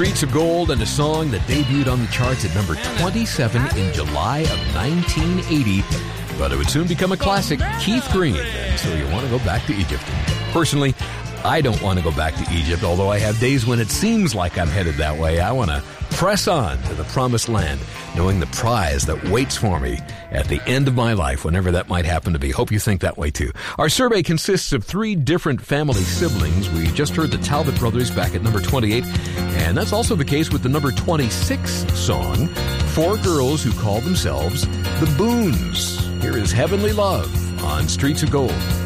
Streets of Gold, and a song that debuted on the charts at number 27 in July of 1980. But it would soon become a classic, Keith Green. And so you want to go back to Egypt. Personally, I don't want to go back to Egypt, although I have days when it seems like I'm headed that way. I want to press on to the promised land, knowing the prize that waits for me at the end of my life, whenever that might happen to be. Hope you think that way too. Our survey consists of 3 different family siblings. We just heard the Talbot Brothers back at number 28, and that's also the case with the number 26 song, 4 girls who call themselves the Boons. Here is Heavenly Love on Streets of Gold.